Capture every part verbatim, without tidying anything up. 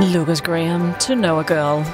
Lucas Graham, To Know a Girl.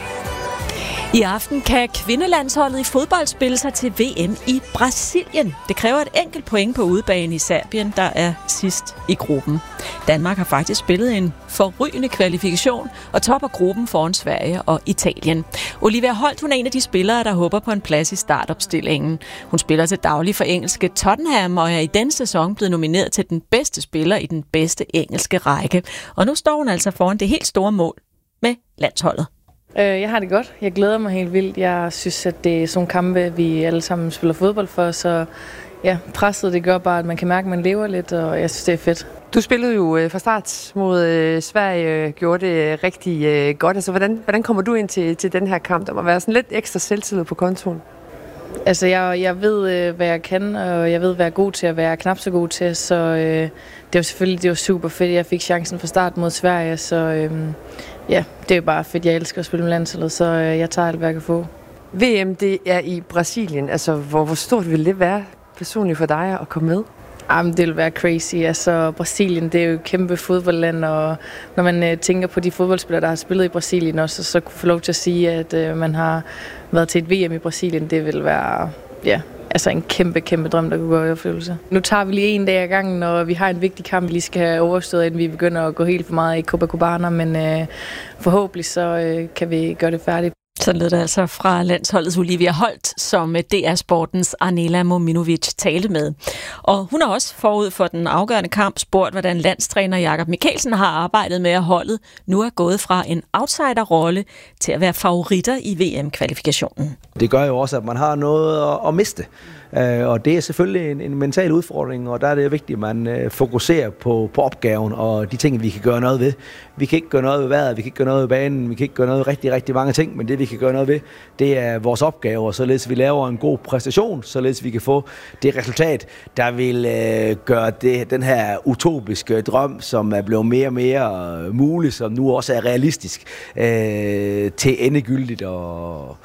I aften kan kvindelandsholdet i fodbold spille sig til V M i Brasilien. Det kræver et enkelt point på udebane i Serbien, der er sidst i gruppen. Danmark har faktisk spillet en forrygende kvalifikation og topper gruppen foran Sverige og Italien. Olivia Holt, hun er en af de spillere, der håber på en plads i startopstillingen. Hun spiller til daglig for engelske Tottenham og er i denne sæson blevet nomineret til den bedste spiller i den bedste engelske række. Og nu står hun altså foran det helt store mål med landsholdet. Jeg har det godt. Jeg glæder mig helt vildt. Jeg synes, at det er sådan kampe, vi alle sammen spiller fodbold for, så ja, presset det gør bare, at man kan mærke, at man lever lidt, og jeg synes, det er fedt. Du spillede jo fra start mod Sverige, gjorde det rigtig godt. Altså, hvordan, hvordan kommer du ind til, til den her kamp? Der må være sådan lidt ekstra selvtillid på kontoen. Altså, jeg, jeg ved, hvad jeg kan, og jeg ved, hvad jeg er god til, og hvad jeg er knap så god til, så øh, det var selvfølgelig det var super fedt, jeg fik chancen fra start mod Sverige, så øh, ja, det er jo bare fedt, jeg elsker at spille med landsholdet, så øh, jeg tager alt, hvad jeg kan få. V M, det er i Brasilien, altså hvor, hvor stort vil det være personligt for dig at komme med? Jamen, det vil være crazy. Altså, Brasilien, det er jo et kæmpe fodboldland, og når man øh, tænker på de fodboldspillere, der har spillet i Brasilien også, så kunne få lov til at sige, at øh, man har været til et V M i Brasilien, det vil være ja, altså en kæmpe, kæmpe drøm, der kunne gå i opfyldelse. Nu tager vi lige en dag ad gangen, og vi har en vigtig kamp, vi lige skal have overstået, inden vi begynder at gå helt for meget i Copacabana, men øh, forhåbentlig så øh, kan vi gøre det færdigt. Så lød det altså fra landsholdets Olivia Holt, som D R Sportens Arnela Mominovic talte med. Og hun har også forud for den afgørende kamp spurgt, hvordan landstræner Jakob Mikkelsen har arbejdet med, at holdet nu er gået fra en outsiderrolle til at være favoritter i V M-kvalifikationen. Det gør jo også, at man har noget at miste. Og det er selvfølgelig en, en mental udfordring, og der er det vigtigt, at man fokuserer på, på opgaven og de ting, vi kan gøre noget ved. Vi kan ikke gøre noget ved vejret, vi kan ikke gøre noget ved banen, vi kan ikke gøre noget ved rigtig, rigtig mange ting, men det vi kan gøre noget ved, det er vores opgave, og således vi laver en god præstation, således vi kan få det resultat, der vil øh, gøre det, den her utopiske drøm, som er blevet mere og mere mulig, som nu også er realistisk, øh, til endegyldigt og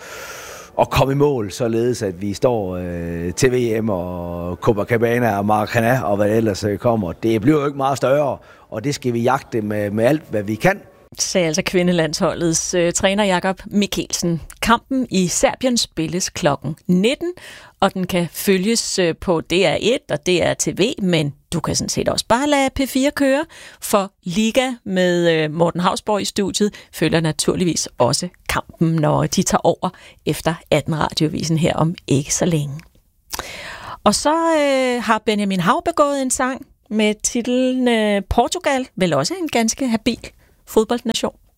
og komme i mål, således at vi står øh, til V M og Copacabana og Maracanã og hvad ellers kommer. Det bliver jo ikke meget større, og det skal vi jagte med, med alt, hvad vi kan. Sagde altså kvindelandsholdets øh, træner Jakob Mikkelsen. Kampen i Serbien spilles klokken nitten, og den kan følges øh, på D R et og D R T V, men du kan sådan set også bare lade P fire køre, for Liga med øh, Morten Hausborg i studiet følger naturligvis også kampen, når de tager over efter atten-radiovisen her om ikke så længe. Og så øh, har Benjamin Hav begået en sang med titlen øh, Portugal, vel også en ganske habil fodboldnation.